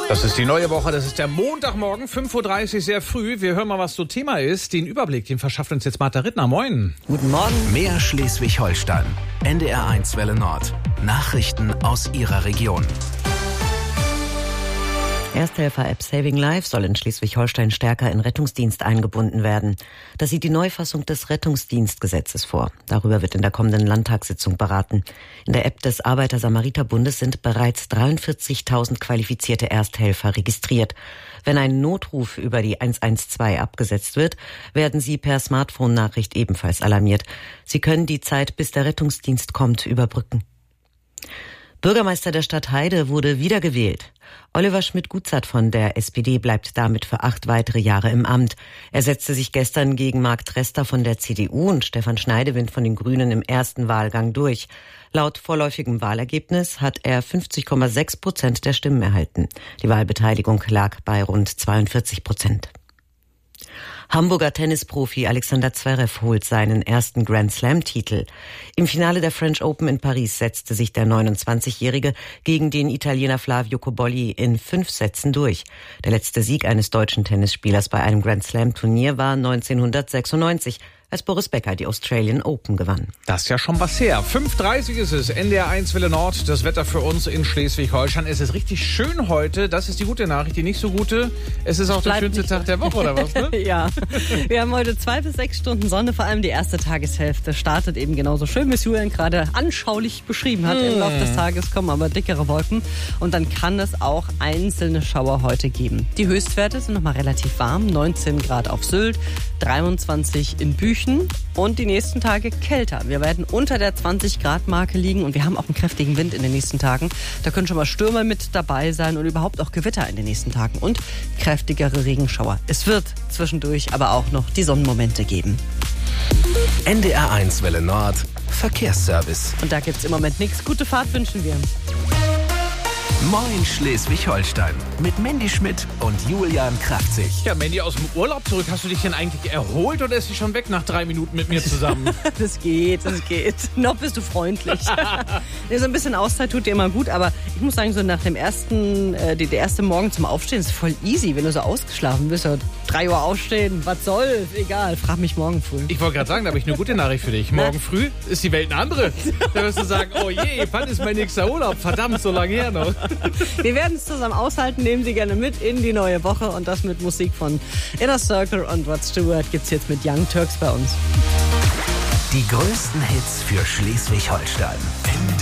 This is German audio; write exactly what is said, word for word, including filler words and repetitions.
Das ist die neue Woche, das ist der Montagmorgen, fünf Uhr dreißig, sehr früh. Wir hören mal, was so Thema ist. Den Überblick, den verschafft uns jetzt Martha Rittner. Moin. Guten Morgen. Mehr Schleswig-Holstein. N D R eins Welle Nord. Nachrichten aus Ihrer Region. Ersthelfer-App Saving Life soll in Schleswig-Holstein stärker in Rettungsdienst eingebunden werden. Das sieht die Neufassung des Rettungsdienstgesetzes vor. Darüber wird in der kommenden Landtagssitzung beraten. In der App des Arbeiter-Samariter-Bundes sind bereits dreiundvierzigtausend qualifizierte Ersthelfer registriert. Wenn ein Notruf über die eins eins zwei abgesetzt wird, werden sie per Smartphone-Nachricht ebenfalls alarmiert. Sie können die Zeit, bis der Rettungsdienst kommt, überbrücken. Bürgermeister der Stadt Heide wurde wiedergewählt. Oliver Schmidt-Gutzert von der S P D bleibt damit für acht weitere Jahre im Amt. Er setzte sich gestern gegen Marc Trester von der C D U und Stefan Schneidewind von den Grünen im ersten Wahlgang durch. Laut vorläufigem Wahlergebnis hat er fünfzig Komma sechs Prozent der Stimmen erhalten. Die Wahlbeteiligung lag bei rund zweiundvierzig Prozent. Hamburger Tennisprofi Alexander Zverev holt seinen ersten Grand-Slam-Titel. Im Finale der French Open in Paris setzte sich der neunundzwanzigjährige gegen den Italiener Flavio Cobolli in fünf Sätzen durch. Der letzte Sieg eines deutschen Tennisspielers bei einem Grand-Slam-Turnier war neunzehnhundertsechsundneunzig, als Boris Becker die Australian Open gewann. Das ist ja schon was her. fünf Uhr dreißig ist es, N D R eins Welle Nord, das Wetter für uns in Schleswig-Holstein. Es ist richtig schön heute, das ist die gute Nachricht, die nicht so gute. Es ist auch der schönste Tag der Woche, oder was? Ne? Ja, wir haben heute zwei bis sechs Stunden Sonne, vor allem die erste Tageshälfte startet eben genauso schön, wie es Julian gerade anschaulich beschrieben hat. Im Laufe des Tages kommen aber dickere Wolken und dann kann es auch einzelne Schauer heute geben. Die Höchstwerte sind nochmal relativ warm, neunzehn Grad auf Sylt, dreiundzwanzig in Büchen. Und die nächsten Tage kälter. Wir werden unter der zwanzig Grad Marke liegen und wir haben auch einen kräftigen Wind in den nächsten Tagen. Da können schon mal Stürme mit dabei sein und überhaupt auch Gewitter in den nächsten Tagen und kräftigere Regenschauer. Es wird zwischendurch aber auch noch die Sonnenmomente geben. N D R eins Welle Nord. Verkehrsservice. Und da gibt's im Moment nichts. Gute Fahrt wünschen wir. Moin Schleswig-Holstein mit Mandy Schmidt und Julian Kraftzig. Ja, Mandy, aus dem Urlaub zurück. Hast du dich denn eigentlich erholt oder ist sie schon weg nach drei Minuten mit mir zusammen? Das geht, das geht. Noch bist du freundlich. Nee, so ein bisschen Auszeit tut dir immer gut, aber ich muss sagen, so nach dem ersten, äh, der erste Morgen zum Aufstehen ist voll easy, wenn du so ausgeschlafen bist. So drei Uhr aufstehen, was soll's, egal, frag mich morgen früh. Ich wollte gerade sagen, da habe ich eine gute Nachricht für dich. Morgen früh ist die Welt eine andere. Da wirst du sagen, oh je, wann ist mein nächster Urlaub? Verdammt, so lange her noch. Wir werden es zusammen aushalten, nehmen Sie gerne mit in die neue Woche und das mit Musik von Inner Circle und Rod Stewart gibt's jetzt mit Young Turks bei uns. Die größten Hits für Schleswig-Holstein.